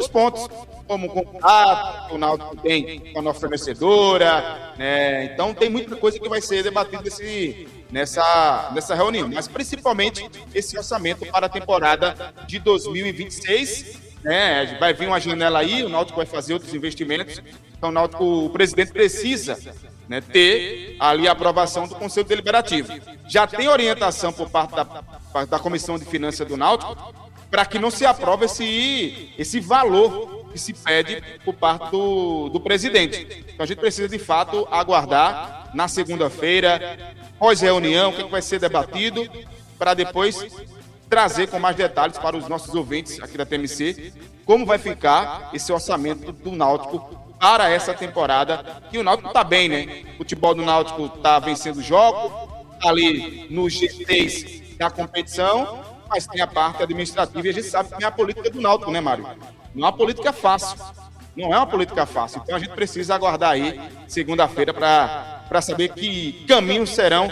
pontos, como o contrato que o Náutico tem com a nova fornecedora, né? Então tem muita coisa que vai ser debatida nessa reunião, mas principalmente esse orçamento para a temporada de 2026, né? Vai vir uma janela aí, o Náutico vai fazer outros investimentos, então o presidente precisa, né, ter ali a aprovação do Conselho Deliberativo. Já tem orientação por parte da Comissão de Finanças do Náutico para que não se aprove esse valor que se pede por parte do presidente. Então a gente precisa de fato aguardar na segunda-feira, pós-reunião, o que vai ser debatido, para depois trazer com mais detalhes para os nossos ouvintes aqui da TMC como vai ficar esse orçamento do Náutico para essa temporada. E o Náutico está bem, né? O futebol do Náutico está vencendo o jogo, está ali no G3 da competição, mas tem a parte administrativa e a gente sabe que é a política do Náutico, né, Mário? Não é uma política fácil. Não é uma política fácil. Então a gente precisa aguardar aí segunda-feira para saber que caminhos serão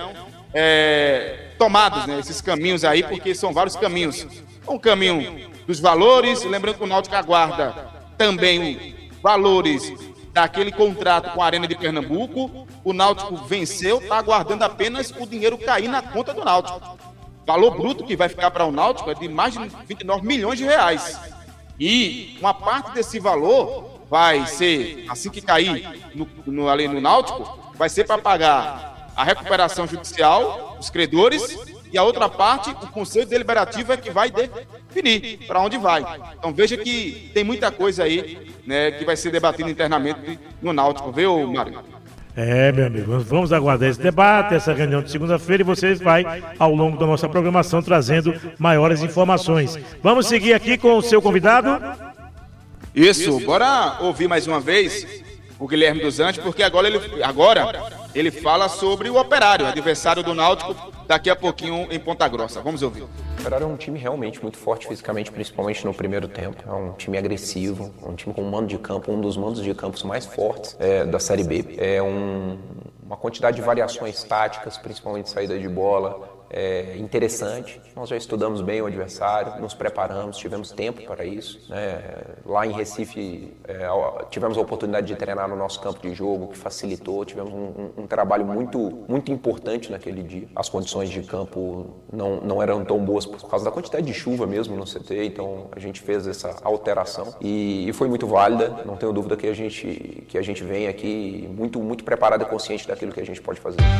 tomados, né? Esses caminhos aí, porque são vários caminhos. Um caminho dos valores, lembrando que o Náutico aguarda também valores daquele contrato com a Arena de Pernambuco. O Náutico venceu, está aguardando apenas o dinheiro cair na conta do Náutico. O valor bruto que vai ficar para o Náutico é de mais de 29 milhões de reais. E uma parte desse valor vai ser, assim que cair ali no Náutico, vai ser para pagar a recuperação judicial, os credores, e a outra parte, o Conselho Deliberativo é que vai definir para onde vai. Então veja que tem muita coisa aí, né, que vai ser debatida internamente no Náutico, viu, Mário? Meu amigo, vamos aguardar esse debate, essa reunião de segunda-feira, e vocês vai, ao longo da nossa programação, trazendo maiores informações. Vamos seguir aqui com o seu convidado? Isso, bora ouvir mais uma vez o Guilherme dos Anjos, porque agora ele fala sobre o Operário, adversário do Náutico, daqui a pouquinho em Ponta Grossa. Vamos ouvir. O Operário é um time realmente muito forte fisicamente, principalmente no primeiro tempo. É um time agressivo, um time com um mando de campo, um dos mandos de campos mais fortes da Série B. É uma quantidade de variações táticas, principalmente saída de bola, interessante. Nós já estudamos bem o adversário, nos preparamos, tivemos tempo para isso, né? Lá em Recife tivemos a oportunidade de treinar no nosso campo de jogo, que facilitou, tivemos um trabalho muito, muito importante naquele dia. As condições de campo não eram tão boas por causa da quantidade de chuva mesmo no CT, então a gente fez essa alteração e foi muito válida. Não tenho dúvida que a gente vem aqui muito, muito preparado e consciente daquilo que a gente pode fazer.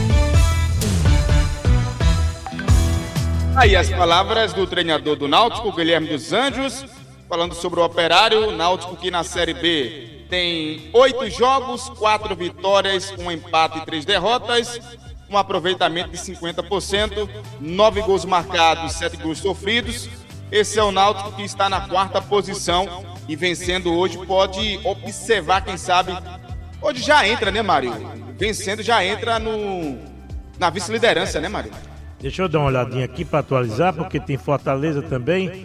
Aí as palavras do treinador do Náutico, Guilherme dos Anjos, falando sobre o Operário. Náutico que na Série B tem 8 jogos, 4 vitórias, 1 empate e 3 derrotas, um aproveitamento de 50%, 9 gols marcados, 7 gols sofridos. Esse é o Náutico que está na 4ª posição e vencendo hoje pode observar, quem sabe, hoje já entra, né, Mário? Vencendo já entra na vice-liderança, né, Mário? Deixa eu dar uma olhadinha aqui para atualizar, porque tem Fortaleza também.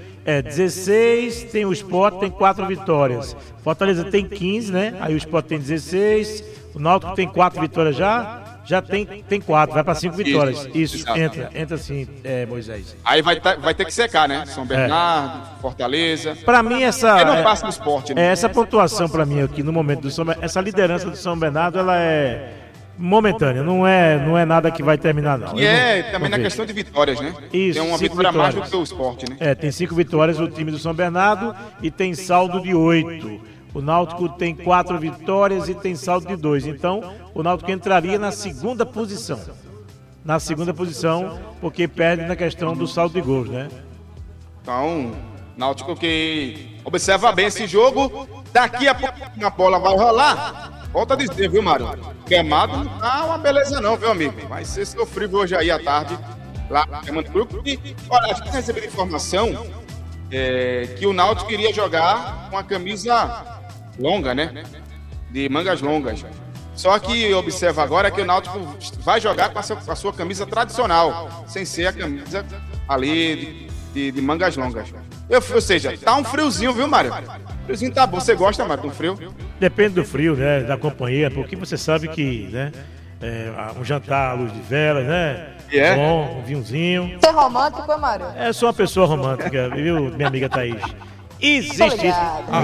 16, tem o Sport, tem 4 vitórias. Fortaleza tem 15, né? Aí o Sport tem 16. O Náutico tem 4 vitórias já tem 4, vai para 5 vitórias. Isso, entra sim, Moisés. Aí vai ter que secar, né? São Bernardo, Fortaleza. Para mim, não passa no Sport, né? Essa pontuação para mim aqui no momento essa liderança do São Bernardo, ela é momentânea, não é nada que vai terminar, não. E também na questão de vitórias, né? Isso, tem uma vitória a mais do que o Sport, né? Tem 5 vitórias o time do São Bernardo e tem saldo de 8. O Náutico tem 4 vitórias e tem saldo de 2. Então, o Náutico entraria na segunda posição. Na segunda posição, porque perde na questão do saldo de gols, né? Então, Náutico que observa bem esse jogo. Daqui a pouco a bola vai rolar. Volta a dizer, viu, Mário? Gramado não tá uma beleza não, viu, amigo? Vai ser sofrível hoje aí à tarde, lá no grupo. E, olha, a gente recebeu informação que o Náutico iria jogar com a camisa longa, né? De mangas longas. Só que observa agora que o Náutico vai jogar com a sua camisa tradicional, sem ser a camisa ali de mangas longas. Ou seja, tá um friozinho, viu, Mário? Friozinho tá bom. Você gosta, Mário, do frio? Depende do frio, né? Da companhia, porque você sabe que, né? Um jantar à luz de velas, né? Bom, um vinhozinho. Você é romântico, Mário? Sou uma pessoa romântica, viu, minha amiga Thaís? Existe isso.